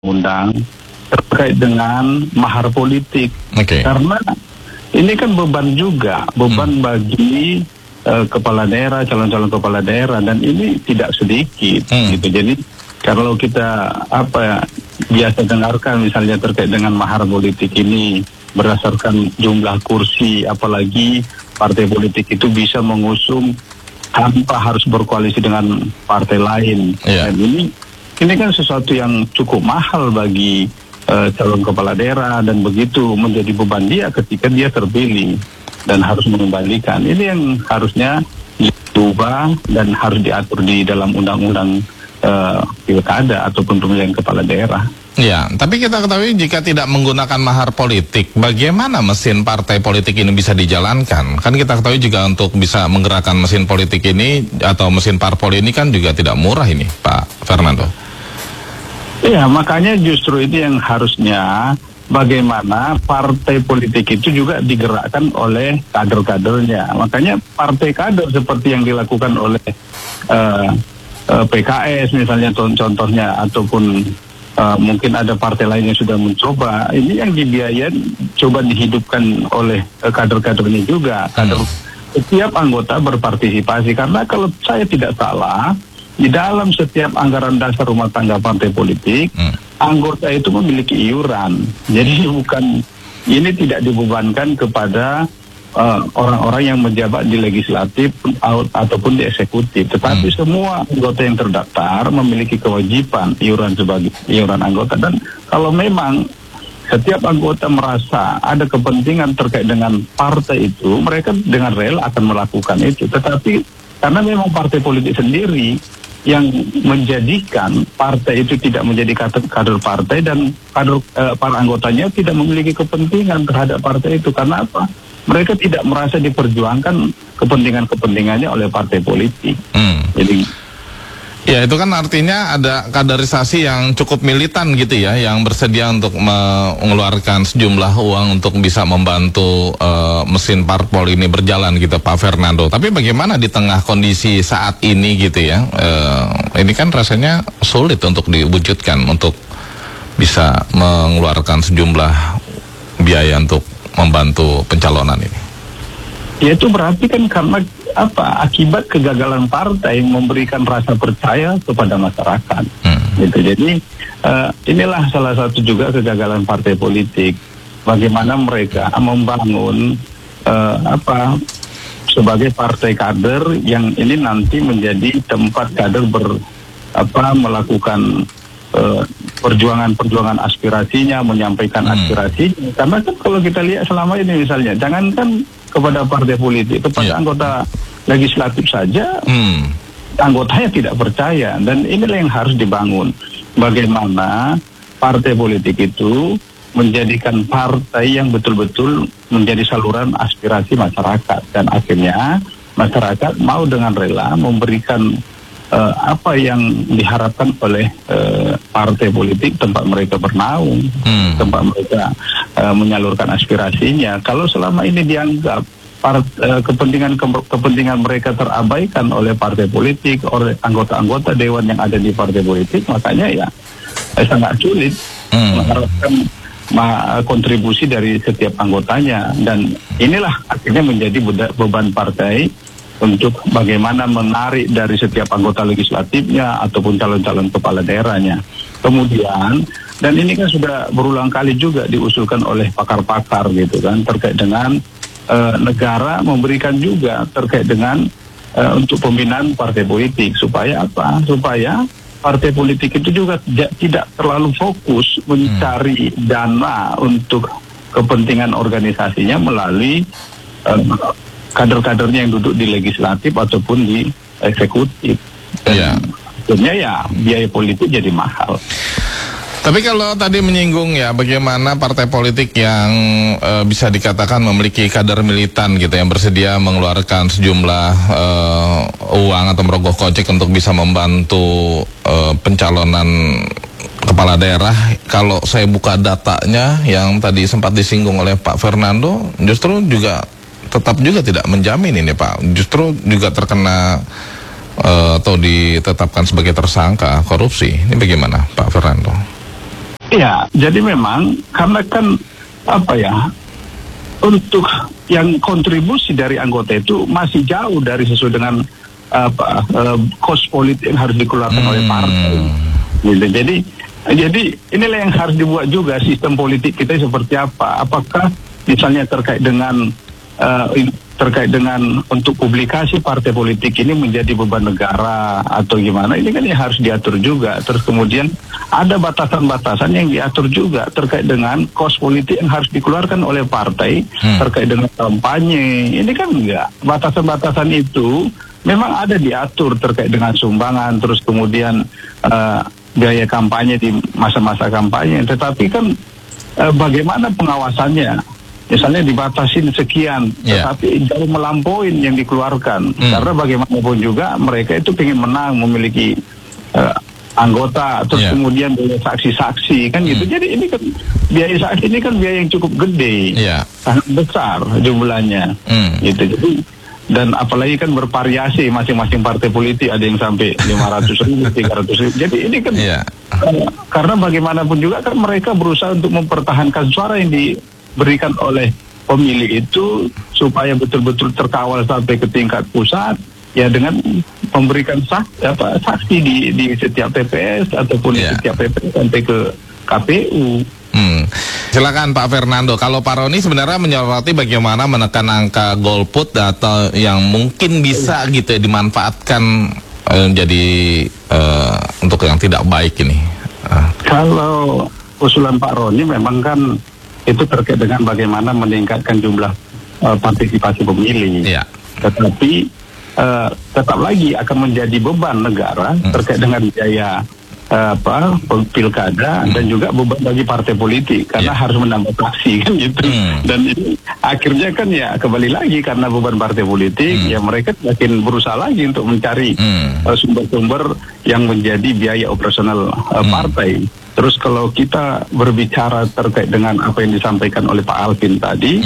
undang terkait dengan mahar politik. Karena ini kan beban juga, beban bagi kepala daerah, calon-calon kepala daerah, dan ini tidak sedikit gitu. Jadi kalau kita biasa dengarkan misalnya terkait dengan mahar politik ini berdasarkan jumlah kursi, apalagi partai politik itu bisa mengusung tanpa harus berkoalisi dengan partai lain. Dan ini kan sesuatu yang cukup mahal bagi calon kepala daerah, dan begitu menjadi beban dia ketika dia terpilih dan harus mengembalikan. Ini yang harusnya diubah dan harus diatur di dalam undang-undang pilkada ataupun pemilihan kepala daerah. Ya, tapi kita ketahui jika tidak menggunakan mahar politik, bagaimana mesin partai politik ini bisa dijalankan? Kan kita ketahui juga untuk bisa menggerakkan mesin politik ini atau mesin parpol ini kan juga tidak murah ini, Pak Fernando. Iya, makanya justru ini yang harusnya bagaimana partai politik itu juga digerakkan oleh kader-kadernya. Makanya partai kader seperti yang dilakukan oleh PKS misalnya contohnya, ataupun mungkin ada partai lain yang sudah mencoba, ini yang dibiayain coba dihidupkan oleh kader-kadernya juga. Setiap anggota berpartisipasi, karena kalau saya tidak salah, di dalam setiap anggaran dasar rumah tangga partai politik, anggota itu memiliki iuran. Jadi ini tidak dibebankan kepada orang-orang yang menjabat di legislatif ataupun di eksekutif, tetapi semua anggota yang terdaftar memiliki kewajiban iuran sebagai iuran anggota. Dan kalau memang setiap anggota merasa ada kepentingan terkait dengan partai itu, mereka dengan rela akan melakukan itu. Tetapi karena memang partai politik sendiri yang menjadikan partai itu tidak menjadi kader partai, dan para anggotanya tidak memiliki kepentingan terhadap partai itu. Karena apa? Mereka tidak merasa diperjuangkan kepentingan-kepentingannya oleh partai politik. Jadi ya, itu kan artinya ada kaderisasi yang cukup militan gitu ya, yang bersedia untuk mengeluarkan sejumlah uang untuk bisa membantu mesin parpol ini berjalan gitu, Pak Fernando. Tapi bagaimana di tengah kondisi saat ini gitu ya, ini kan rasanya sulit untuk diwujudkan, untuk bisa mengeluarkan sejumlah biaya untuk membantu pencalonan ini. Ya, itu berarti kan karena akibat kegagalan partai memberikan rasa percaya kepada masyarakat. Gitu. Jadi inilah salah satu juga kegagalan partai politik. Bagaimana mereka membangun sebagai partai kader yang ini nanti menjadi tempat kader melakukan perjuangan aspirasinya, menyampaikan aspirasinya. Karena kan kalau kita lihat selama ini misalnya, jangankan kepada partai politik, kepada anggota legislatif saja, anggotanya tidak percaya. Dan inilah yang harus dibangun. Bagaimana partai politik itu menjadikan partai yang betul-betul menjadi saluran aspirasi masyarakat. Dan akhirnya masyarakat mau dengan rela memberikan apa yang diharapkan oleh partai politik, tempat mereka bernaung, tempat mereka menyalurkan aspirasinya. Kalau selama ini dianggap kepentingan mereka terabaikan oleh partai politik, oleh anggota-anggota dewan yang ada di partai politik, makanya ya sangat sulit mengharapkan kontribusi dari setiap anggotanya. Dan inilah akhirnya menjadi beban partai untuk bagaimana menarik dari setiap anggota legislatifnya ataupun calon-calon kepala daerahnya. Kemudian, dan ini kan sudah berulang kali juga diusulkan oleh pakar-pakar gitu kan, terkait dengan negara memberikan juga terkait dengan untuk pembinaan partai politik. Supaya apa? Supaya partai politik itu juga tidak terlalu fokus mencari dana untuk kepentingan organisasinya melalui kader-kadernya yang duduk di legislatif ataupun di eksekutif. Akhirnya ya biaya politik jadi mahal. Tapi kalau tadi menyinggung ya, bagaimana partai politik yang bisa dikatakan memiliki kader militan gitu, yang bersedia mengeluarkan sejumlah uang atau merogoh kocek untuk bisa membantu pencalonan kepala daerah. Kalau saya buka datanya yang tadi sempat disinggung oleh Pak Fernando, justru juga tetap juga tidak menjamin ini Pak, justru juga terkena atau ditetapkan sebagai tersangka korupsi. Ini bagaimana Pak Fernando? Ya, jadi memang karena kan apa ya, untuk yang kontribusi dari anggota itu masih jauh dari sesuai dengan cost politik yang harus dikeluarkan oleh partai. Gitu. Jadi inilah yang harus dibuat juga sistem politik kita seperti apa. Apakah misalnya terkait dengan untuk publikasi partai politik ini menjadi beban negara atau gimana, ini kan yang harus diatur juga. Terus kemudian ada batasan-batasan yang diatur juga terkait dengan kos politik yang harus dikeluarkan oleh partai terkait dengan kampanye. Ini kan enggak, batasan-batasan itu memang ada diatur terkait dengan sumbangan, terus kemudian biaya kampanye di masa-masa kampanye, tetapi kan bagaimana pengawasannya? Misalnya dibatasin sekian, tetapi jauh melampaui yang dikeluarkan. Karena bagaimanapun juga mereka itu ingin menang, memiliki anggota, terus kemudian biaya saksi-saksi, kan gitu. Jadi ini kan biaya saksi ini kan biaya yang cukup gede, sangat besar jumlahnya, gitu. Jadi dan apalagi kan bervariasi masing-masing partai politik, ada yang sampai 500.000, 300.000. Jadi ini kan karena bagaimanapun juga kan mereka berusaha untuk mempertahankan suara yang diberikan oleh pemilih itu supaya betul-betul terkawal sampai ke tingkat pusat, ya dengan memberikan saksi di setiap TPS ataupun di setiap TPS sampai ke KPU. Silakan Pak Fernando. Kalau Pak Roni sebenarnya menyoroti bagaimana menekan angka golput atau yang mungkin bisa gitu ya dimanfaatkan jadi untuk yang tidak baik ini. Kalau usulan Pak Roni memang kan itu terkait dengan bagaimana meningkatkan jumlah partisipasi pemilih. Tetapi tetap lagi akan menjadi beban negara terkait dengan biaya pilkada dan juga beban bagi partai politik karena harus menambah fraksi kan gitu. Dan ini akhirnya kan ya kembali lagi karena beban partai politik ya mereka makin berusaha lagi untuk mencari sumber-sumber yang menjadi biaya operasional partai. Terus kalau kita berbicara terkait dengan apa yang disampaikan oleh Pak Alvin tadi,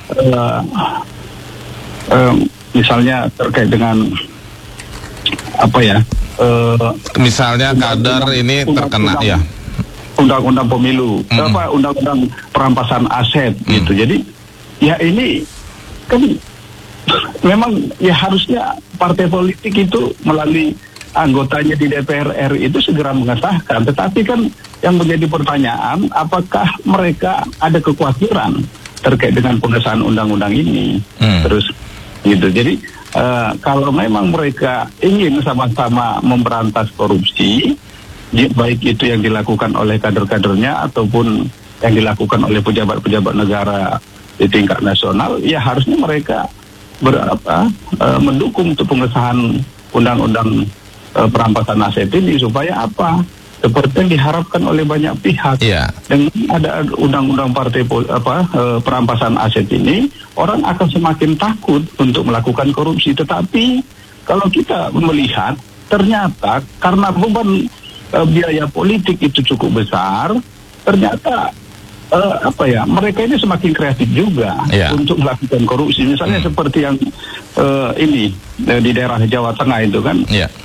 misalnya terkait dengan apa ya? Misalnya kader ini terkena undang-undang pemilu, undang-undang perampasan aset gitu. Jadi ya ini kan memang ya harusnya partai politik itu melalui anggotanya di DPR RI itu segera mengesahkan. Tetapi kan yang menjadi pertanyaan, apakah mereka ada kekhawatiran terkait dengan pengesahan undang-undang ini? Terus gitu. Jadi kalau memang mereka ingin sama-sama memberantas korupsi, baik itu yang dilakukan oleh kader-kadernya ataupun yang dilakukan oleh pejabat-pejabat negara di tingkat nasional, ya harusnya mereka mendukung untuk pengesahan undang-undang perampasan aset ini supaya apa? Seperti yang diharapkan oleh banyak pihak. Dengan ada undang-undang perampasan aset ini, orang akan semakin takut untuk melakukan korupsi. Tetapi kalau kita melihat, ternyata karena beban biaya politik itu cukup besar, ternyata mereka ini semakin kreatif juga untuk melakukan korupsi. Misalnya seperti yang ini di daerah Jawa Tengah itu kan,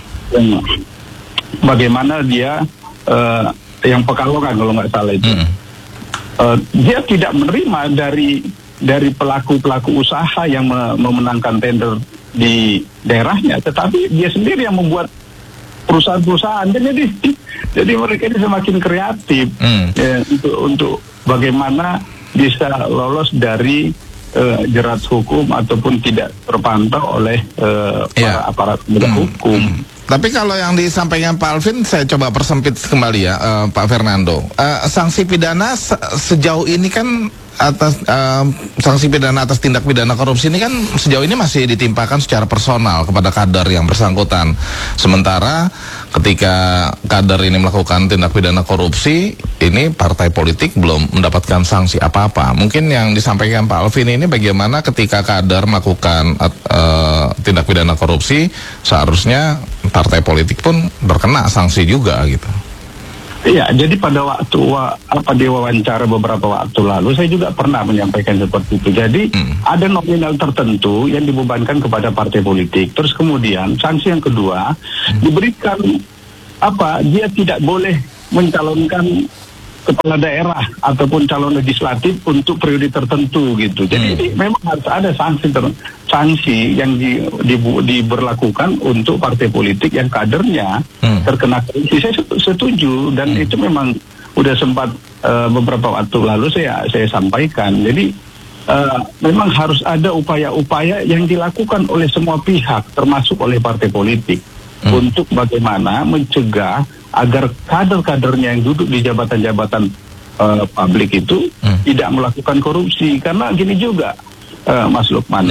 bagaimana dia yang Pekalongan kalau nggak salah itu, dia tidak menerima dari pelaku usaha yang memenangkan tender di daerahnya, tetapi dia sendiri yang membuat perusahaan-perusahaan. Jadi mereka ini semakin kreatif untuk bagaimana bisa lolos dari jerat hukum ataupun tidak terpantau oleh para aparat penegak hukum. Tapi kalau yang disampaikan Pak Alvin, saya coba persempit kembali ya, Pak Fernando. Sanksi pidana sejauh ini kan sanksi pidana atas tindak pidana korupsi ini kan sejauh ini masih ditimpakan secara personal kepada kader yang bersangkutan. Sementara ketika kader ini melakukan tindak pidana korupsi, ini partai politik belum mendapatkan sanksi apa-apa. Mungkin yang disampaikan Pak Alvin ini bagaimana ketika kader melakukan tindak pidana korupsi, seharusnya partai politik pun terkena sanksi juga gitu. Iya, jadi pada waktu di wawancara beberapa waktu lalu saya juga pernah menyampaikan seperti itu. Jadi ada nominal tertentu yang dibebankan kepada partai politik. Terus kemudian sanksi yang kedua diberikan dia tidak boleh mencalonkan kepala daerah ataupun calon legislatif untuk periode tertentu gitu. Jadi ini memang harus ada sanksi yang diberlakukan untuk partai politik yang kadernya terkena korupsi. Saya setuju dan itu memang udah sempat beberapa waktu lalu saya sampaikan. Jadi memang harus ada upaya-upaya yang dilakukan oleh semua pihak termasuk oleh partai politik untuk bagaimana mencegah agar kader-kadernya yang duduk di jabatan-jabatan publik itu tidak melakukan korupsi. Karena gini juga, Mas Lukman,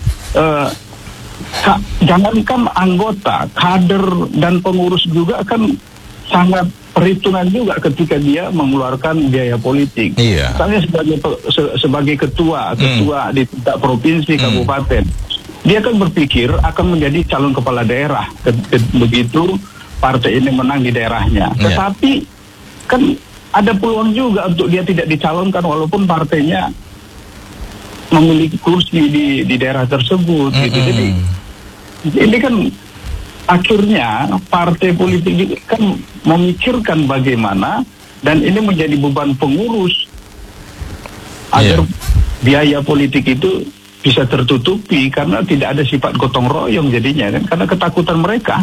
jangankan anggota, kader dan pengurus juga kan sangat perhitungan juga ketika dia mengeluarkan biaya politik. Misalnya sebagai ketua di tingkat provinsi, kabupaten, dia kan berpikir akan menjadi calon kepala daerah begitu partai ini menang di daerahnya. Tetapi kan ada peluang juga untuk dia tidak dicalonkan walaupun partainya memiliki kursi di daerah tersebut. Gitu. Jadi ini kan akhirnya partai politik juga kan memikirkan bagaimana dan ini menjadi beban pengurus agar biaya politik itu bisa tertutupi karena tidak ada sifat gotong royong jadinya kan karena ketakutan mereka.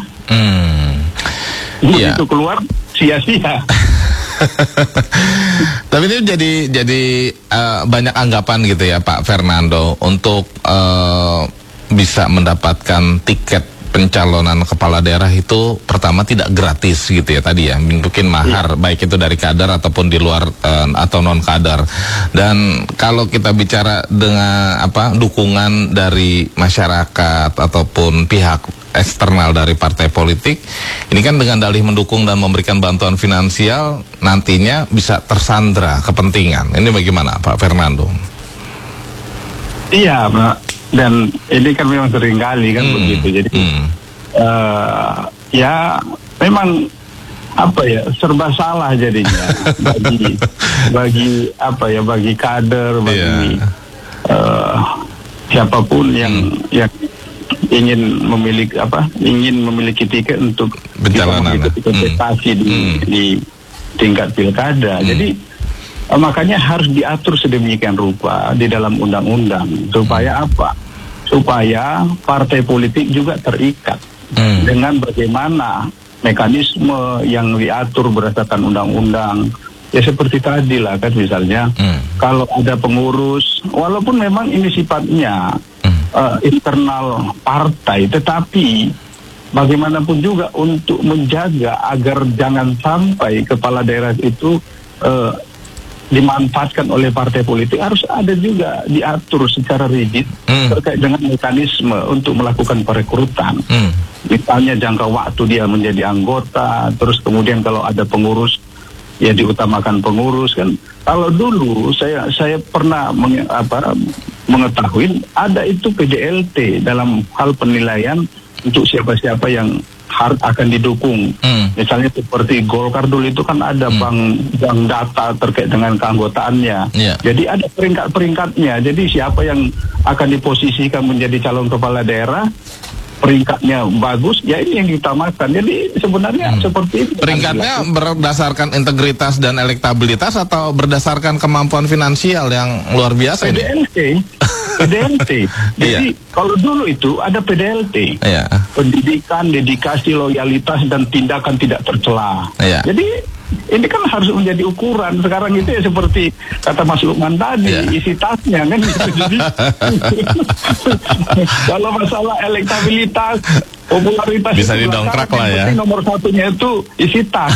Itu keluar sia-sia. Tapi itu jadi banyak anggapan gitu ya Pak Fernando untuk bisa mendapatkan tiket pencalonan kepala daerah itu pertama tidak gratis gitu ya tadi ya, mungkin mahar baik itu dari kader ataupun di luar atau non kader. Dan kalau kita bicara dengan dukungan dari masyarakat ataupun pihak eksternal dari partai politik, ini kan dengan dalih mendukung dan memberikan bantuan finansial nantinya bisa tersandra kepentingan. Ini bagaimana Pak Fernando? Iya Pak, dan ini kan memang sering kali kan begitu. Jadi ya memang serba salah jadinya bagi kader, bagi siapapun yang ingin memiliki tiket untuk kontestasi di tingkat pilkada. Jadi makanya harus diatur sedemikian rupa di dalam undang-undang supaya supaya partai politik juga terikat dengan bagaimana mekanisme yang diatur berdasarkan undang-undang. Ya seperti tadi lah kan misalnya kalau ada pengurus walaupun memang ini sifatnya internal partai, tetapi bagaimanapun juga untuk menjaga agar jangan sampai kepala daerah itu dimanfaatkan oleh partai politik, harus ada juga diatur secara rigid terkait dengan mekanisme untuk melakukan perekrutan. Misalnya jangka waktu dia menjadi anggota, terus kemudian kalau ada pengurus ya diutamakan pengurus kan. Kalau dulu saya pernah mengetahui ada itu PDLT dalam hal penilaian untuk siapa-siapa yang akan didukung. Misalnya seperti Golkar dulu itu kan ada bank data terkait dengan keanggotaannya. Jadi ada peringkat-peringkatnya. Jadi siapa yang akan diposisikan menjadi calon kepala daerah, peringkatnya bagus, ya ini yang diutamakan. Jadi sebenarnya seperti itu. Peringkatnya berdasarkan integritas dan elektabilitas atau berdasarkan kemampuan finansial yang luar biasa ini? PDLT. Jadi kalau dulu itu ada PDLT. Pendidikan, dedikasi, loyalitas dan tindakan tidak tercela. Jadi ini kan harus menjadi ukuran. Sekarang itu ya seperti kata Mas Lukman tadi, isi tasnya kan. Kalau masalah elektabilitas, popularitas bisa didongkrak lah ya. Nomor satunya itu isi tas.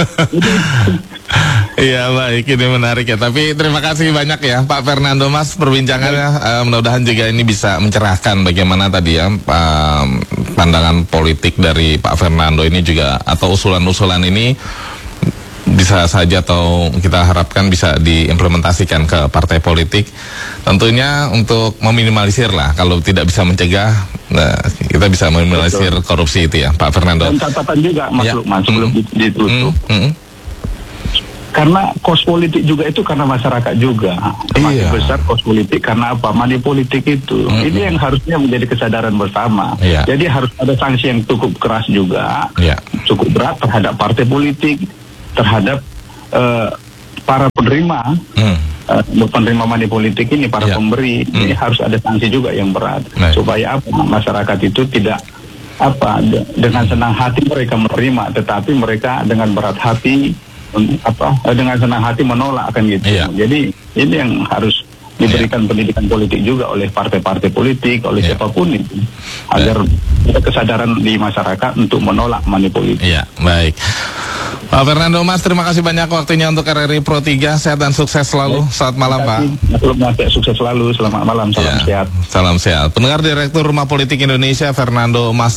Iya baik, ini menarik ya. Tapi terima kasih banyak ya Pak Fernando Mas perbincangannya. Mudah-mudahan juga ini bisa mencerahkan bagaimana tadi ya pandangan politik dari Pak Fernando ini juga, atau usulan-usulan ini bisa saja atau kita harapkan bisa diimplementasikan ke partai politik. Tentunya untuk meminimalisir lah, kalau tidak bisa mencegah, kita bisa meminimalisir korupsi itu ya Pak Fernando. Dan catatan juga Mas Lukman sebelum ditutup. Karena kos politik juga itu karena masyarakat juga. Semakin besar kos politik karena apa? Money politik itu. Ini yang harusnya menjadi kesadaran bersama. Jadi harus ada sanksi yang cukup keras juga, cukup berat terhadap partai politik, terhadap para penerima money politik ini, para pemberi ini harus ada sanksi juga yang berat, supaya masyarakat itu tidak dengan senang hati mereka menerima, tetapi mereka dengan berat hati dengan senang hati menolak, kan gitu. Jadi ini yang harus diberikan pendidikan politik juga oleh partai-partai politik, oleh siapapun itu, agar ada kesadaran di masyarakat untuk menolak money politik. Iya, baik. Pak Fernando Mas, terima kasih banyak waktunya untuk RRI Pro 3. Sehat dan sukses selalu. Selamat malam, Pak. Sukses selalu. Selamat malam. Salam sehat. Salam sehat. Pendengar, Direktur Rumah Politik Indonesia Fernando Mas.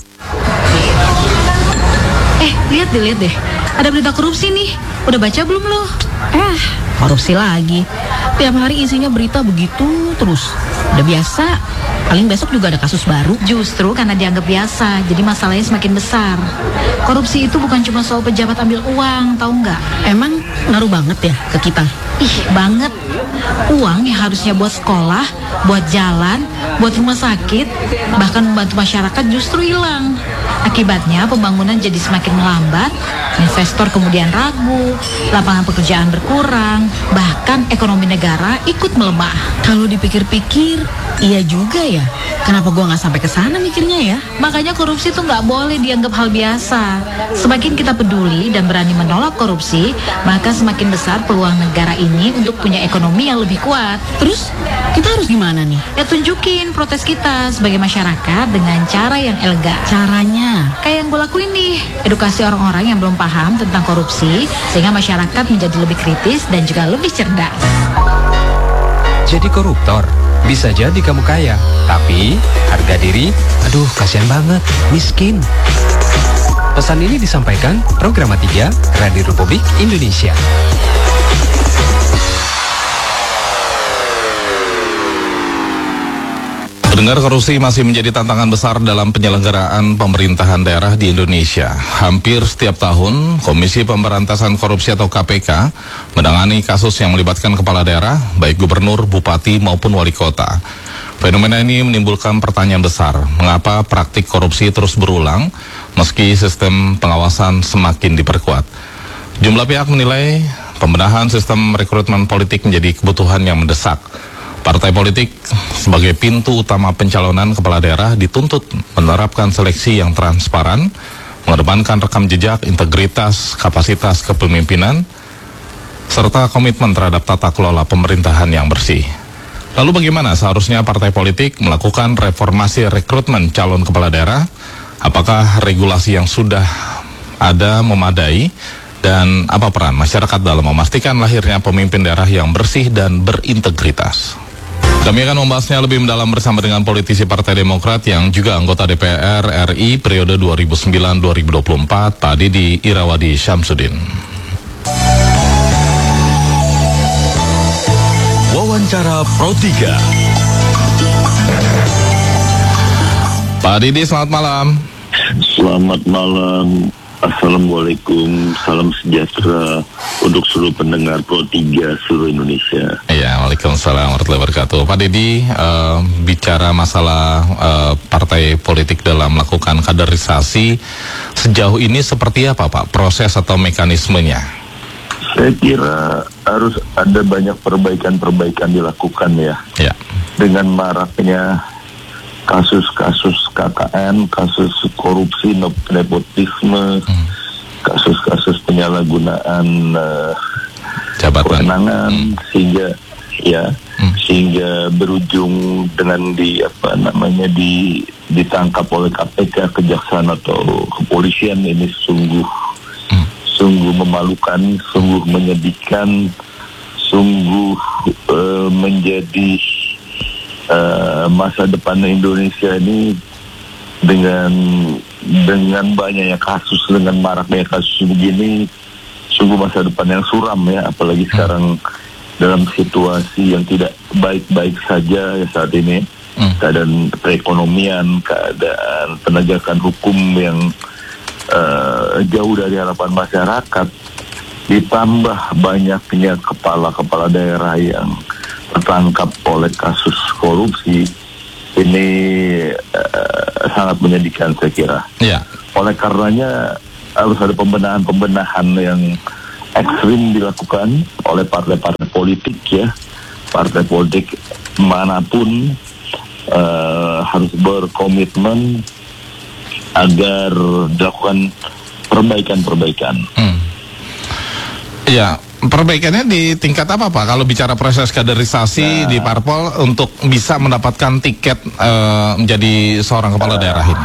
Lihat deh. Ada berita korupsi nih. Udah baca belum lo? Korupsi lagi. Tiap hari isinya berita begitu terus. Udah biasa. Paling besok juga ada kasus baru. Justru karena dianggap biasa, jadi masalahnya semakin besar. Korupsi itu bukan cuma soal pejabat ambil uang, tahu nggak? Emang ngaruh banget ya ke kita? Banget. Uang yang harusnya buat sekolah, buat jalan, buat rumah sakit, bahkan membantu masyarakat justru hilang. Akibatnya pembangunan jadi semakin melambat, investor kemudian ragu, lapangan pekerjaan berkurang, bahkan ekonomi negara ikut melemah. Kalau dipikir-pikir, iya juga ya. Kenapa gua nggak sampai ke sana mikirnya ya? Makanya korupsi itu nggak boleh dianggap hal biasa. Semakin kita peduli dan berani menolak korupsi, maka semakin besar peluang negara ini untuk punya ekonomi yang lebih kuat. Terus kita harus gimana nih? Ya tunjukin protes kita sebagai masyarakat dengan cara yang elegan. Caranya? Kayak yang gue lakuin nih, edukasi orang-orang yang belum paham tentang korupsi, sehingga masyarakat menjadi lebih kritis dan juga lebih cerdas. Jadi koruptor, bisa jadi kamu kaya, tapi harga diri, aduh kasihan banget, miskin. Pesan ini disampaikan Programa 3 Radio Republik Indonesia. Pendengar, korupsi masih menjadi tantangan besar dalam penyelenggaraan pemerintahan daerah di Indonesia. Hampir setiap tahun, Komisi Pemberantasan Korupsi atau KPK menangani kasus yang melibatkan kepala daerah, baik gubernur, bupati, maupun wali kota. Fenomena ini menimbulkan pertanyaan besar, mengapa praktik korupsi terus berulang meski sistem pengawasan semakin diperkuat. Jumlah pihak menilai pembenahan sistem rekrutmen politik menjadi kebutuhan yang mendesak. Partai politik sebagai pintu utama pencalonan kepala daerah dituntut menerapkan seleksi yang transparan, mengedepankan rekam jejak, integritas, kapasitas kepemimpinan, serta komitmen terhadap tata kelola pemerintahan yang bersih. Lalu bagaimana seharusnya partai politik melakukan reformasi rekrutmen calon kepala daerah? Apakah regulasi yang sudah ada memadai? Dan apa peran masyarakat dalam memastikan lahirnya pemimpin daerah yang bersih dan berintegritas? Kami akan membahasnya lebih mendalam bersama dengan politisi Partai Demokrat yang juga anggota DPR RI periode 2009-2024, Pak Didi Irawadi Syamsuddin. Wawancara Pro 3. Pak Didi, selamat malam. Selamat malam. Assalamualaikum, salam sejahtera untuk seluruh pendengar Pro 3 seluruh Indonesia. Iya, waalaikumsalam warahmatullahi wabarakatuh. Pak Didi, bicara masalah partai politik dalam melakukan kaderisasi, sejauh ini seperti apa Pak proses atau mekanismenya? Saya kira harus ada banyak perbaikan-perbaikan dilakukan ya. Dengan maraknya kasus-kasus KKN, kasus korupsi, nepotisme, kasus-kasus penyalahgunaan kewenangan, sehingga berujung dengan ditangkap oleh KPK, kejaksaan atau kepolisian. Ini sungguh memalukan, sungguh menyedihkan, sungguh menjadi masa depan Indonesia ini dengan banyaknya kasus, dengan maraknya kasus begini, sungguh masa depan yang suram ya, apalagi sekarang dalam situasi yang tidak baik-baik saja ya saat ini, keadaan perekonomian, keadaan penegakan hukum yang jauh dari harapan masyarakat, ditambah banyaknya kepala-kepala daerah yang tertangkap oleh kasus korupsi, ini sangat menyedihkan saya kira. Oleh karenanya harus ada pembenahan yang ekstrim dilakukan oleh partai-partai politik ya, partai politik manapun harus berkomitmen agar dilakukan perbaikan-perbaikan. Ya, perbaikannya di tingkat apa Pak? Kalau bicara proses kaderisasi di parpol untuk bisa mendapatkan tiket menjadi seorang kepala daerah ini.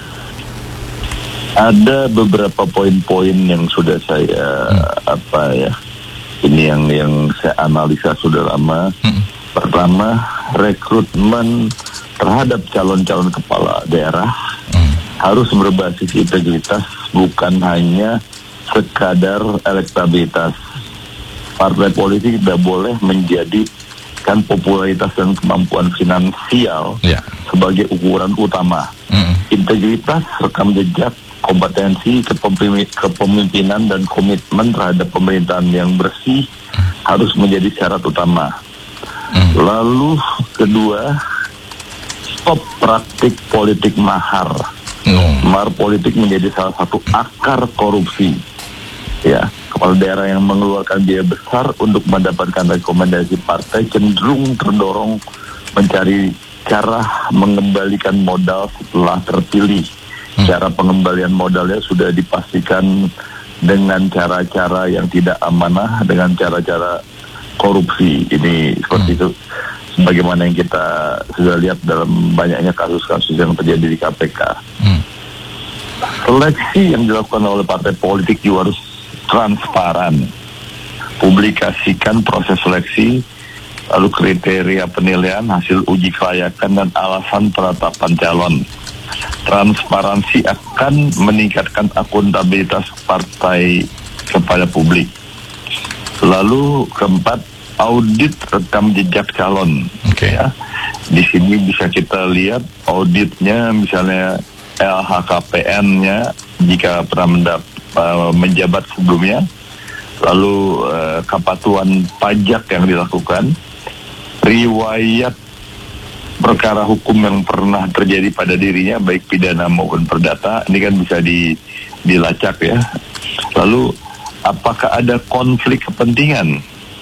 Ada beberapa poin-poin yang sudah saya ini yang saya analisa sudah lama. Pertama, rekrutmen terhadap calon-calon kepala daerah harus berbasis integritas, bukan hanya sekadar elektabilitas. Partai politik tidak boleh menjadikan popularitas dan kemampuan finansial sebagai ukuran utama. Integritas, rekam jejak, kompetensi, kepemimpinan dan komitmen terhadap pemerintahan yang bersih harus menjadi syarat utama. Lalu kedua, stop praktik politik mahar. Mahar politik menjadi salah satu akar korupsi. Ya, kepala daerah yang mengeluarkan biaya besar untuk mendapatkan rekomendasi partai cenderung terdorong mencari cara mengembalikan modal setelah terpilih. Cara pengembalian modalnya sudah dipastikan dengan cara-cara yang tidak amanah, dengan cara-cara korupsi. Ini seperti itu, sebagaimana yang kita sudah lihat dalam banyaknya kasus-kasus yang terjadi di KPK. Seleksi yang dilakukan oleh partai politik juga harus transparan. Publikasikan proses seleksi, lalu kriteria penilaian, hasil uji kelayakan dan alasan penetapan calon. Transparansi akan meningkatkan akuntabilitas partai kepada publik. Lalu keempat, audit rekam jejak calon. Ya. Di sini bisa kita lihat auditnya, misalnya LHKPN-nya jika pernah menjabat sebelumnya, lalu kepatuhan pajak yang dilakukan, riwayat perkara hukum yang pernah terjadi pada dirinya baik pidana maupun perdata, ini kan bisa dilacak ya. Lalu apakah ada konflik kepentingan?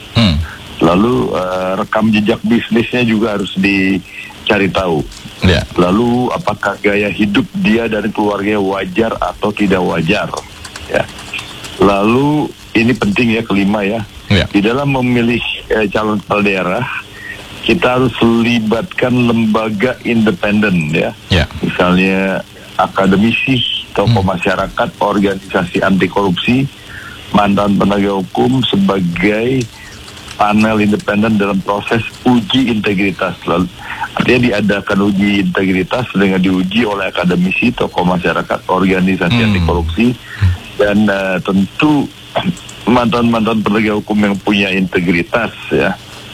Lalu rekam jejak bisnisnya juga harus dicari tahu. Lalu apakah gaya hidup dia dan keluarganya wajar atau tidak wajar? Ya. Lalu ini penting ya, kelima ya. Di dalam memilih calon kepala daerah, kita harus libatkan lembaga independen ya. Misalnya akademisi, tokoh masyarakat, organisasi anti korupsi, mantan penegak hukum sebagai panel independen dalam proses uji integritas. Lalu artinya diadakan uji integritas dengan diuji oleh akademisi, tokoh masyarakat, organisasi anti korupsi, dan tentu mantan-mantan penegak hukum yang punya integritas ya.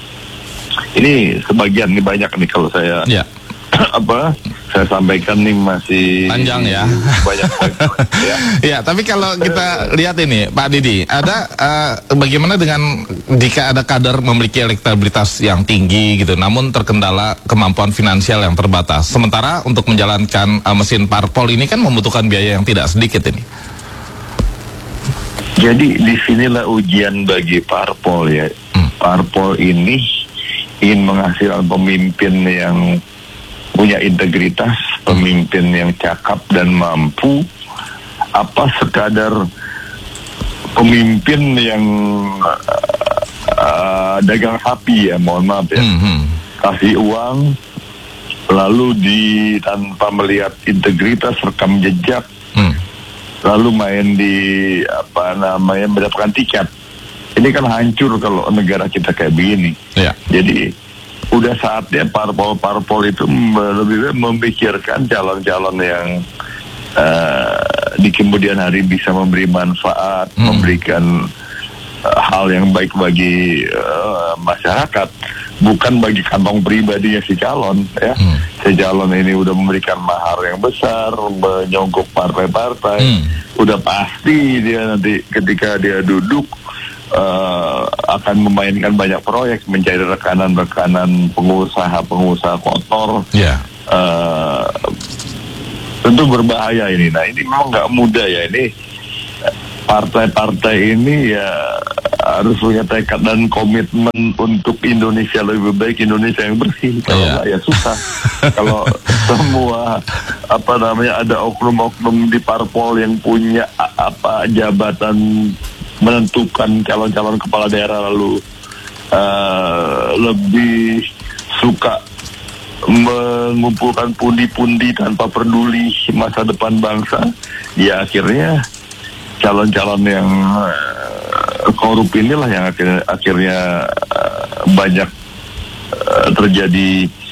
Ini sebagian, ini banyak nih kalau saya saya sampaikan nih masih panjang ya. Banyak ya. Ya, tapi kalau kita lihat ini Pak Didi, ada bagaimana dengan jika ada kader memiliki elektabilitas yang tinggi gitu, namun terkendala kemampuan finansial yang terbatas. Sementara untuk menjalankan mesin parpol ini kan membutuhkan biaya yang tidak sedikit ini. Jadi disinilah ujian bagi parpol ya. Parpol ini ingin menghasilkan pemimpin yang punya integritas, pemimpin yang cakap dan mampu, apa sekadar pemimpin yang dagang sapi ya, mohon maaf ya, kasih uang lalu tanpa melihat integritas, rekam jejak, lalu main di mendapatkan tiket. Ini kan hancur kalau negara kita kayak begini. Jadi udah saatnya parpol itu lebih memikirkan calon-calon yang di kemudian hari bisa memberi manfaat, memberikan hal yang baik bagi masyarakat, bukan bagi kantong pribadinya si calon ya. Si calon ini udah memberikan mahar yang besar, menyogok partai-partai, udah pasti dia nanti ketika dia duduk akan memainkan banyak proyek, mencari rekanan-rekanan pengusaha kotor. Tentu berbahaya ini. Nah, ini memang nggak mudah ya. Ini partai-partai ini ya harus punya tekad dan komitmen untuk Indonesia lebih baik, Indonesia yang bersih. Kalau nggak ya susah. Kalau semua ada oknum-oknum di parpol yang punya jabatan menentukan calon-calon kepala daerah lalu lebih suka mengumpulkan pundi-pundi tanpa peduli masa depan bangsa, ya akhirnya calon-calon yang korup inilah yang akhirnya banyak terjadi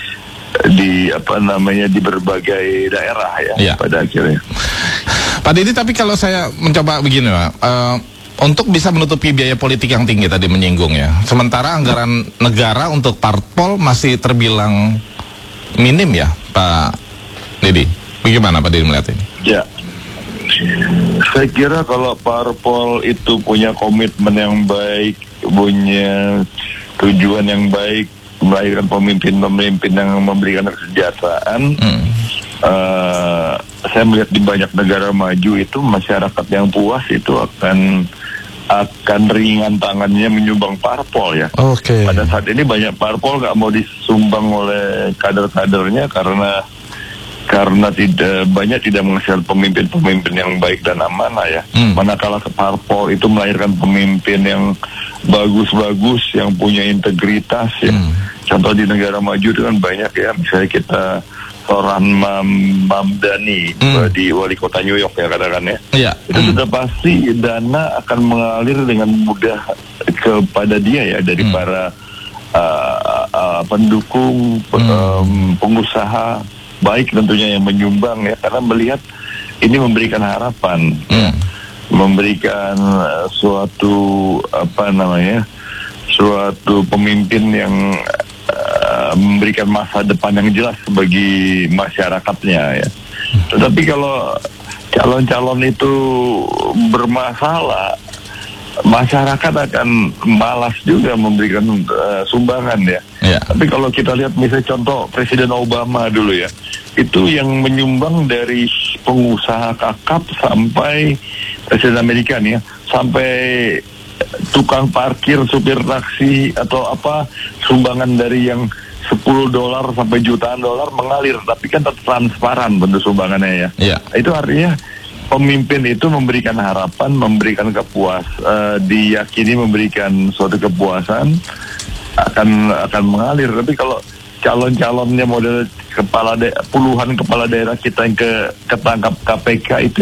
di berbagai daerah ya. Pada akhirnya. Pak Didi, tapi kalau saya mencoba begini Pak, untuk bisa menutupi biaya politik yang tinggi tadi menyinggung ya, sementara anggaran negara untuk parpol masih terbilang minim ya Pak Didi, bagaimana Pak Didi melihat ini? Ya, saya kira kalau parpol itu punya komitmen yang baik, punya tujuan yang baik, melahirkan pemimpin-pemimpin yang memberikan kesejahteraan, saya melihat di banyak negara maju itu masyarakat yang puas itu akan ringan tangannya menyumbang parpol ya. Oke. Pada saat ini banyak parpol nggak mau disumbang oleh kader-kadernya karena tidak menghasilkan pemimpin-pemimpin yang baik dan amanah ya. Manakala parpol itu melahirkan pemimpin yang bagus-bagus, yang punya integritas ya. Contoh di negara maju itu kan banyak ya. Misalnya kita Soran Mamdani di wali kota New York ya katakan ya. Itu sudah pasti dana akan mengalir dengan mudah kepada dia ya dari para pendukung, pengusaha baik tentunya yang menyumbang ya, karena melihat ini memberikan harapan, memberikan suatu suatu pemimpin yang memberikan masa depan yang jelas bagi masyarakatnya ya. Tetapi kalau calon-calon itu bermasalah, masyarakat akan malas juga memberikan sumbangan ya. Tapi kalau kita lihat misalnya contoh Presiden Obama dulu ya, itu yang menyumbang dari pengusaha kakap sampai Presiden Amerika nih ya, sampai tukang parkir, supir taksi atau sumbangan dari yang $10 sampai jutaan dolar mengalir, tapi kan tetap transparan bentuk sumbangannya ya. Itu artinya pemimpin itu memberikan harapan, memberikan diyakini memberikan suatu kepuasan akan mengalir. Tapi kalau calon-calonnya model puluhan kepala daerah kita yang ketangkap KPK itu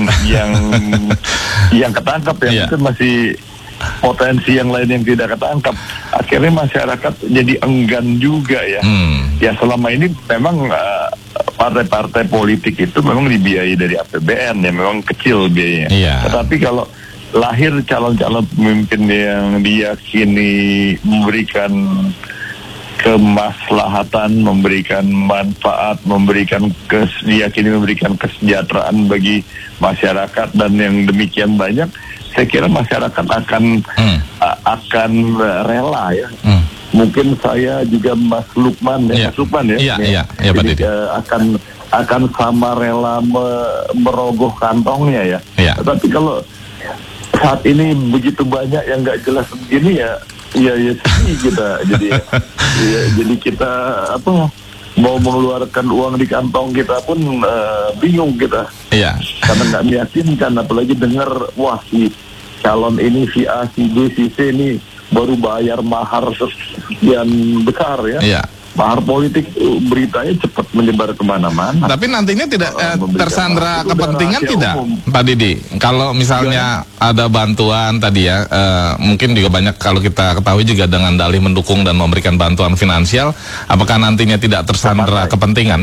yang ketangkap ya, itu masih potensi yang lain yang tidak ketangkap, akhirnya masyarakat jadi enggan juga ya. Ya selama ini memang partai-partai politik itu memang dibiayai dari APBN ya, memang kecil biayanya. Tetapi kalau lahir calon-calon pemimpin yang diyakini memberikan kemaslahatan, memberikan manfaat, diyakini memberikan kesejahteraan bagi masyarakat dan yang demikian banyak, saya kira masyarakat akan rela ya. Mungkin saya juga Mas Lukman ya, Pak Didi. akan sama rela merogoh kantongnya ya. Tetapi kalau saat ini begitu banyak yang nggak jelas begini ya sedih kita jadi kita mau mengeluarkan uang di kantong kita pun bingung kita karena nggak meyakinkan, apalagi dengar si calon ini si A, si B, si C ini baru bayar mahar sekian besar ya. Mahar politik beritanya cepat menyebar kemana-mana. Tapi nantinya tidak tersandra kepentingan tidak, Pak Didi? Kalau misalnya ada bantuan tadi ya, mungkin juga banyak kalau kita ketahui juga dengan dalih mendukung dan memberikan bantuan finansial, apakah nantinya tidak tersandra kepentingan?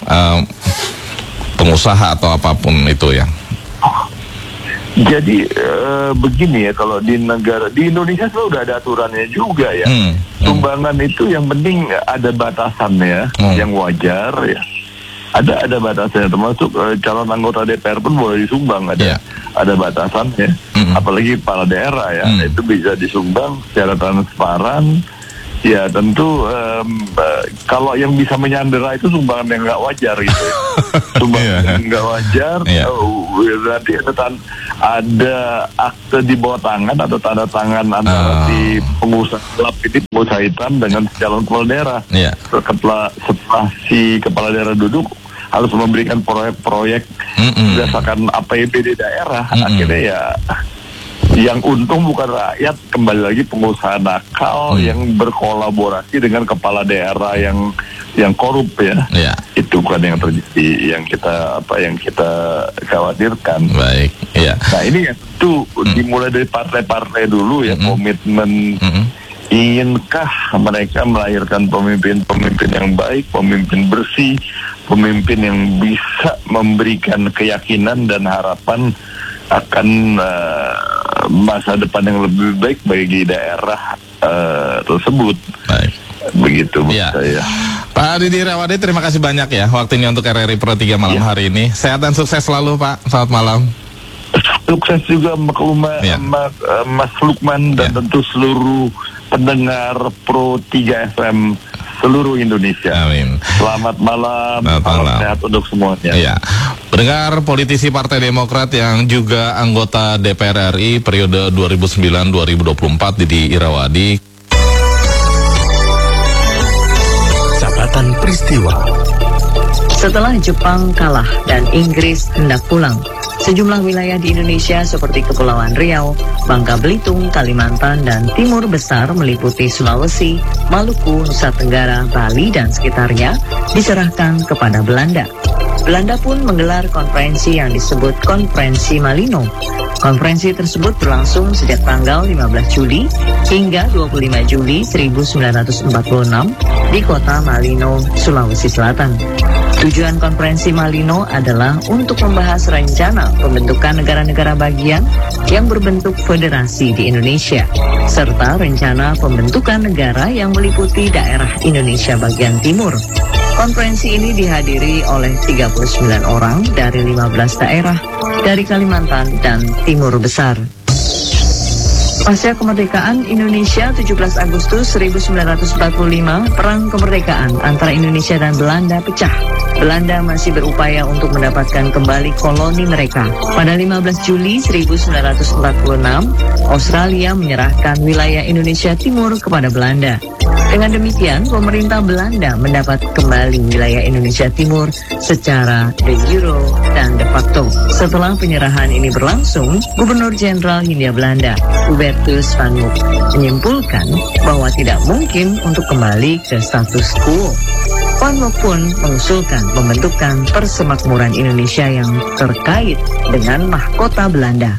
Pengusaha atau apapun itu ya. Jadi begini ya, kalau di Indonesia sudah ada aturannya juga ya. Sumbangan itu yang penting ada batasannya yang wajar ya. Ada batasannya, termasuk calon anggota DPR pun boleh disumbang, ada batasannya. Apalagi kepala daerah ya, itu bisa disumbang secara transparan. Ya tentu kalau yang bisa menyandera itu sumbangan yang nggak wajar gitu. Sumbangan yang nggak wajar, berarti ada akte di bawah tangan atau tanda tangan antara si pengusaha gelap ini, pengusaha hitam dengan calon kepala daerah. Setelah si kepala daerah duduk harus memberikan proyek-proyek berdasarkan APBD daerah. Akhirnya ya yang untung bukan rakyat, kembali lagi pengusaha nakal yang berkolaborasi dengan kepala daerah yang korup ya. Itu kan yang terjadi, yang kita khawatirkan. Baik. Nah ini ya tentu dimulai dari partai-partai dulu ya, komitmen. Inginkah mereka melahirkan pemimpin-pemimpin yang baik, pemimpin bersih, pemimpin yang bisa memberikan keyakinan dan harapan akan masa depan yang lebih baik bagi daerah tersebut. Baik. Begitu saya. Pak Didi Irawadi, terima kasih banyak ya waktunya untuk RRI Pro 3 malam hari ini. Sehat dan sukses selalu Pak. Selamat malam. Sukses juga Mas Lukman dan tentu seluruh pendengar Pro 3 FM seluruh Indonesia. Amin. Selamat malam. Salam sehat untuk semuanya. Pendengar, politisi Partai Demokrat yang juga anggota DPR RI periode 2009-2024 Didi Irawadi. Catatan peristiwa. Setelah Jepang kalah dan Inggris hendak pulang, sejumlah wilayah di Indonesia seperti Kepulauan Riau, Bangka Belitung, Kalimantan, dan Timur Besar meliputi Sulawesi, Maluku, Nusa Tenggara, Bali, dan sekitarnya diserahkan kepada Belanda. Belanda pun menggelar konferensi yang disebut Konferensi Malino. Konferensi tersebut berlangsung sejak tanggal 15 Juli hingga 25 Juli 1946 di kota Malino, Sulawesi Selatan. Tujuan konferensi Malino adalah untuk membahas rencana pembentukan negara-negara bagian yang berbentuk federasi di Indonesia, serta rencana pembentukan negara yang meliputi daerah Indonesia bagian timur. Konferensi ini dihadiri oleh 39 orang dari 15 daerah dari Kalimantan dan Timur Besar. Pasca kemerdekaan Indonesia 17 Agustus 1945, perang kemerdekaan antara Indonesia dan Belanda pecah. Belanda masih berupaya untuk mendapatkan kembali koloni mereka. Pada 15 Juli 1946, Australia menyerahkan wilayah Indonesia Timur kepada Belanda. Dengan demikian, pemerintah Belanda mendapat kembali wilayah Indonesia Timur secara de jure dan de facto. Setelah penyerahan ini berlangsung, Gubernur Jenderal Hindia Belanda, Hubertus van Mook, menyimpulkan bahwa tidak mungkin untuk kembali ke status quo. Van Mook pun mengusulkan pembentukan Persemakmuran Indonesia yang terkait dengan mahkota Belanda.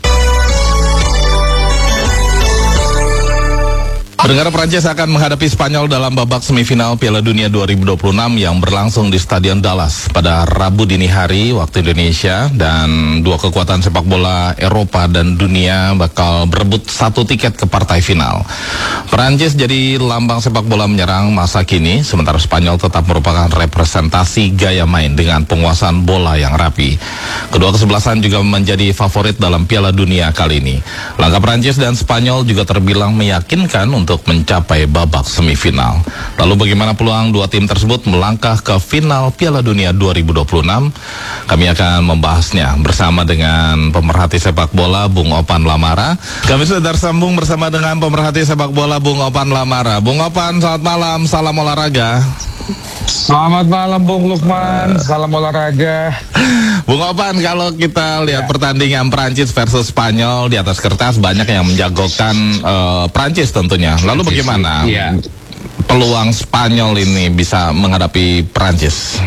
Pendengar, Prancis akan menghadapi Spanyol dalam babak semifinal Piala Dunia 2026 yang berlangsung di Stadion Dallas pada Rabu dini hari waktu Indonesia, dan dua kekuatan sepak bola Eropa dan dunia bakal berebut satu tiket ke partai final. Prancis jadi lambang sepak bola menyerang masa kini, sementara Spanyol tetap merupakan representasi gaya main dengan penguasaan bola yang rapi. Kedua kesebelasan juga menjadi favorit dalam Piala Dunia kali ini. Langkah Prancis dan Spanyol juga terbilang meyakinkan untuk mencapai babak semifinal. Lalu bagaimana peluang dua tim tersebut melangkah ke final Piala Dunia 2026? Kami akan membahasnya bersama dengan pemerhati sepak bola Bung Opan Lamara. Kami sudah tersambung bersama dengan pemerhati sepak bola Bung Opan Lamara. Bung Opan, selamat malam, salam olahraga. Selamat malam Bung Lukman, salam olahraga. Bung Opan, kalau kita lihat pertandingan Prancis versus Spanyol, di atas kertas banyak yang menjagokan Prancis tentunya. Lalu bagaimana peluang Spanyol ini bisa menghadapi Prancis?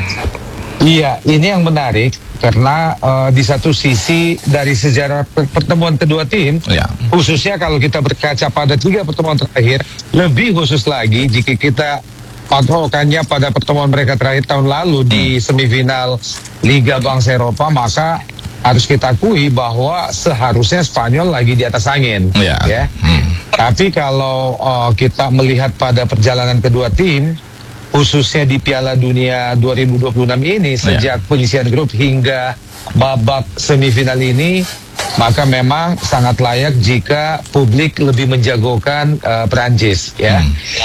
Iya, ini yang menarik karena di satu sisi dari sejarah pertemuan kedua tim, khususnya kalau kita berkaca pada 3 pertemuan terakhir, lebih khusus lagi jika kita patokannya pada pertemuan mereka terakhir tahun lalu di semifinal Liga Bangsa Eropa, maka harus kita akui bahwa seharusnya Spanyol lagi di atas angin, ya. Tapi kalau kita melihat pada perjalanan kedua tim, khususnya di Piala Dunia 2026 ini, sejak penyisian grup hingga babak semifinal ini, maka memang sangat layak jika publik lebih menjagokan Prancis, ya.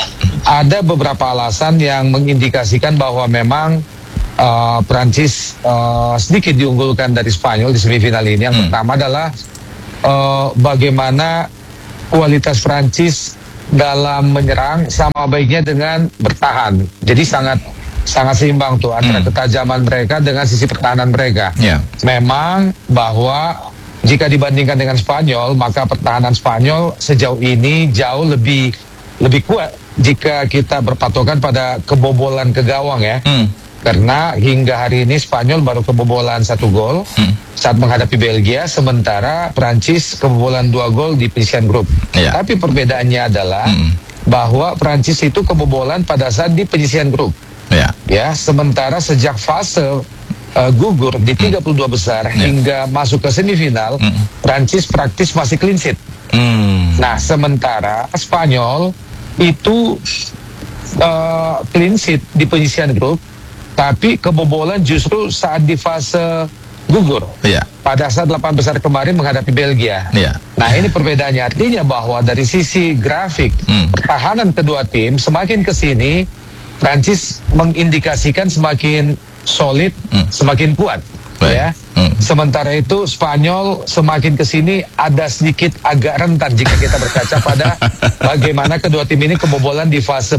Ada beberapa alasan yang mengindikasikan bahwa memang Prancis sedikit diunggulkan dari Spanyol di semifinal ini. Yang pertama adalah bagaimana kualitas Prancis dalam menyerang sama baiknya dengan bertahan. Jadi sangat seimbang tuh antara ketajaman mereka dengan sisi pertahanan mereka. Memang bahwa jika dibandingkan dengan Spanyol, maka pertahanan Spanyol sejauh ini jauh lebih kuat jika kita berpatokan pada kebobolan ke gawang ya. Karena hingga hari ini Spanyol baru kebobolan 1 gol saat menghadapi Belgia, sementara Prancis kebobolan 2 gol di penyisihan grup. Tapi perbedaannya adalah bahwa Prancis itu kebobolan pada saat di penyisihan grup. Ya, sementara sejak fase gugur di 32 besar hingga masuk ke semifinal, Prancis praktis masih clean sheet. Nah, sementara Spanyol itu clean sheet di penyisihan grup, tapi kebobolan justru saat di fase gugur. Pada saat 8 besar kemarin menghadapi Belgia. Nah, ini perbedaannya, artinya bahwa dari sisi grafik pertahanan kedua tim semakin ke sini Prancis mengindikasikan semakin solid, semakin kuat. Ya. Sementara itu Spanyol semakin kesini ada sedikit agak rentan jika kita berkaca pada bagaimana kedua tim ini kebobolan di fase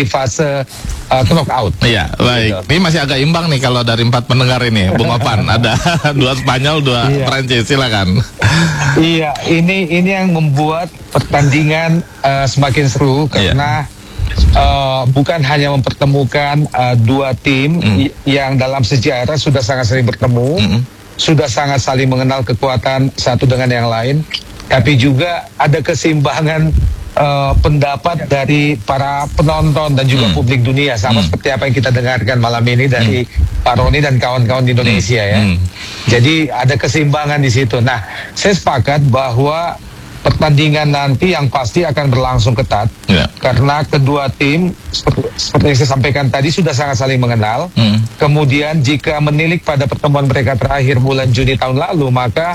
knockout. Iya, baik. Ini masih agak imbang nih kalau dari 4 pendengar ini, Bung Opan. Ada 2 Spanyol, 2 Prancis, silakan. Iya, ini yang membuat pertandingan semakin seru karena bukan hanya mempertemukan 2 tim yang dalam sejarah sudah sangat sering bertemu, sudah sangat saling mengenal kekuatan satu dengan yang lain, tapi juga ada keseimbangan pendapat dari para penonton dan juga publik dunia, sama seperti apa yang kita dengarkan malam ini dari Pak Roni dan kawan-kawan di Indonesia ya. Jadi ada keseimbangan di situ. Nah, saya sepakat bahwa pertandingan nanti yang pasti akan berlangsung ketat karena kedua tim seperti yang saya sampaikan tadi sudah sangat saling mengenal. Kemudian jika menilik pada pertemuan mereka terakhir bulan Juni tahun lalu, maka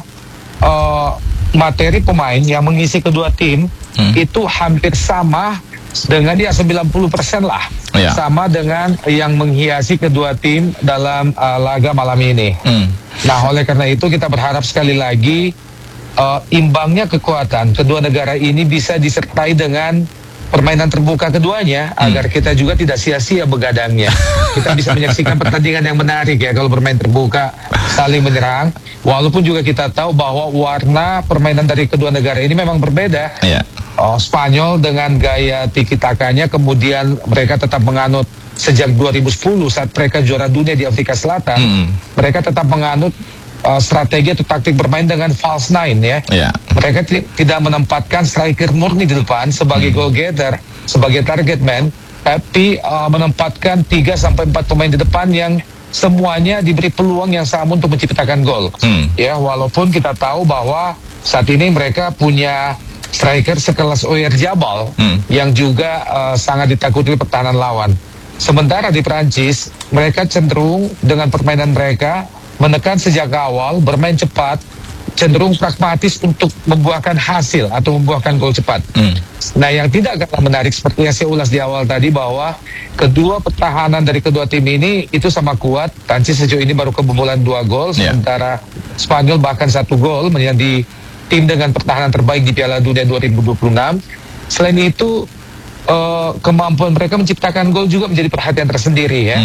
materi pemain yang mengisi kedua tim itu hampir sama dengan 90% lah, sama dengan yang menghiasi kedua tim dalam laga malam ini. Nah, oleh karena itu kita berharap sekali lagi imbangnya kekuatan kedua negara ini bisa disertai dengan permainan terbuka keduanya agar kita juga tidak sia-sia begadangnya. Kita bisa menyaksikan pertandingan yang menarik ya kalau bermain terbuka, saling menyerang. Walaupun juga kita tahu bahwa warna permainan dari kedua negara ini memang berbeda. Spanyol dengan gaya tiki-takanya, kemudian mereka tetap menganut sejak 2010 saat mereka juara dunia di Afrika Selatan. Mereka tetap menganut strategi atau taktik bermain dengan false nine ya. Mereka tidak menempatkan striker murni di depan sebagai goal getter, sebagai target man, tapi menempatkan 3-4 pemain di depan yang semuanya diberi peluang yang sama untuk menciptakan gol. Ya, walaupun kita tahu bahwa saat ini mereka punya striker sekelas Oyarzabal yang juga sangat ditakuti pertahanan lawan. Sementara di Prancis, mereka cenderung dengan permainan mereka menekan sejak awal, bermain cepat, cenderung pragmatis untuk membuahkan hasil atau membuahkan gol cepat. Nah, yang tidak kalah menarik seperti yang saya ulas di awal tadi bahwa kedua pertahanan dari kedua tim ini itu sama kuat. Prancis sejauh ini baru kebobolan 2 gol, sementara Spanyol bahkan 1 gol menjadi tim dengan pertahanan terbaik di Piala Dunia 2026. Selain itu, kemampuan mereka menciptakan gol juga menjadi perhatian tersendiri ya.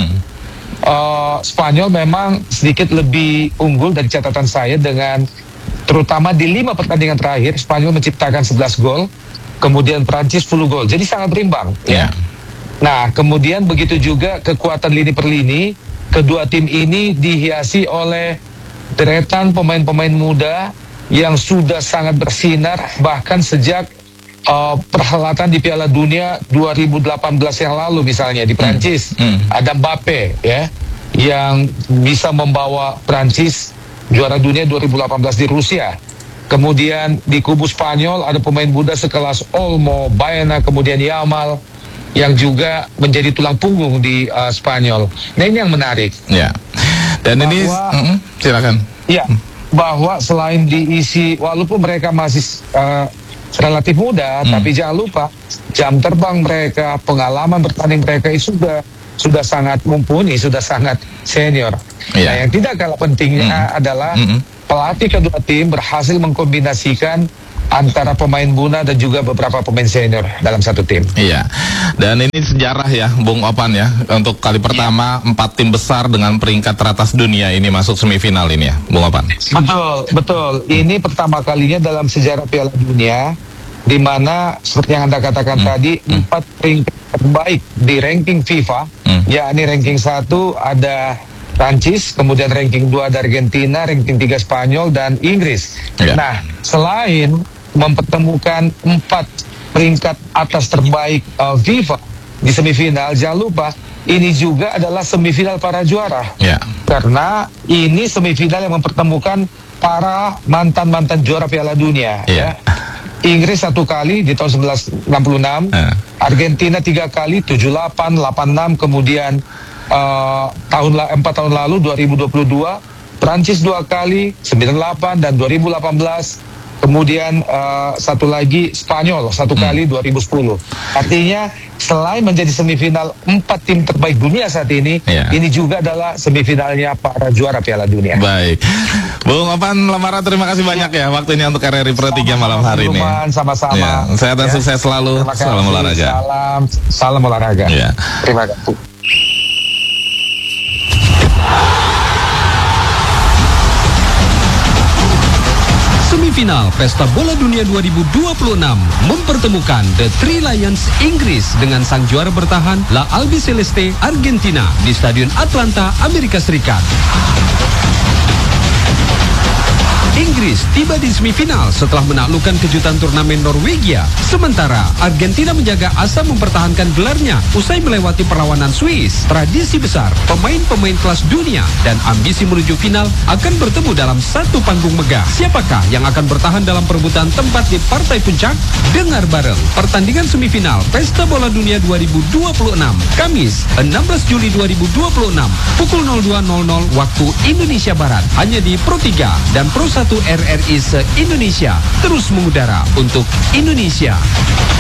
Spanyol memang sedikit lebih unggul dari catatan saya dengan terutama di 5 pertandingan terakhir Spanyol menciptakan 11 gol, kemudian Prancis 10 gol, jadi sangat berimbang ya. Nah, kemudian begitu juga kekuatan lini per lini, kedua tim ini dihiasi oleh deretan pemain-pemain muda yang sudah sangat bersinar bahkan sejak perhelatan di Piala Dunia 2018 yang lalu misalnya di Prancis. Ada Mbappe ya yang bisa membawa Prancis juara dunia 2018 di Rusia. Kemudian di kubu Spanyol ada pemain muda sekelas Olmo, Baena, kemudian Yamal yang juga menjadi tulang punggung di Spanyol. Nah, ini yang menarik. Dan bahwa, ini silakan. Ya, bahwa selain diisi walaupun mereka masih relatif muda, tapi jangan lupa jam terbang mereka, pengalaman bertanding mereka itu sudah sangat mumpuni, sudah sangat senior. Nah, yang tidak kalah pentingnya adalah pelatih kedua tim berhasil mengkombinasikan antara pemain muda dan juga beberapa pemain senior dalam satu tim. Iya, dan ini sejarah ya, Bung Opan ya, untuk kali pertama 4 tim besar dengan peringkat teratas dunia ini masuk semifinal ini ya, Bung Opan. Betul. Ini pertama kalinya dalam sejarah Piala Dunia, di mana seperti yang Anda katakan tadi, 4 peringkat terbaik di ranking FIFA, yakni ranking 1 ada Prancis, kemudian ranking 2 ada Argentina, ranking 3 Spanyol dan Inggris. Nah, selain mempertemukan 4 peringkat atas terbaik FIFA di semifinal, jangan lupa ini juga adalah semifinal para juara. Karena ini semifinal yang mempertemukan para mantan-mantan juara Piala Dunia. Inggris 1 kali di tahun 1966, Argentina 3 kali 78, 86, kemudian 4 tahun lalu 2022, Prancis 2 kali 98 dan 2018. Kemudian satu lagi Spanyol 1 kali 2010. Artinya selain menjadi semifinal 4 tim terbaik dunia saat ini, ini juga adalah semifinalnya para juara Piala Dunia. Baik, Bung Opan Lamara, terima kasih banyak ya waktunya untuk RRI Pro 3 malam hari ini. Sama-sama. Sehat dan sukses selalu. Salam olahraga. Salam olahraga. Terima kasih. Semifinal Pesta Bola Dunia 2026 mempertemukan The Three Lions Inggris dengan sang juara bertahan La Albiceleste Argentina di Stadion Atlanta, Amerika Serikat. Inggris tiba di semifinal setelah menaklukkan kejutan turnamen Norwegia. Sementara Argentina menjaga asa mempertahankan gelarnya usai melewati perlawanan Swiss. Tradisi besar, pemain-pemain kelas dunia dan ambisi menuju final akan bertemu dalam satu panggung megah. Siapakah yang akan bertahan dalam perebutan tempat di partai puncak? Dengar bareng pertandingan semifinal Pesta Bola Dunia 2026 Kamis 16 Juli 2026 pukul 02.00 waktu Indonesia Barat, hanya di Pro 3 dan Pro 1 RRI se-Indonesia, terus mengudara untuk Indonesia.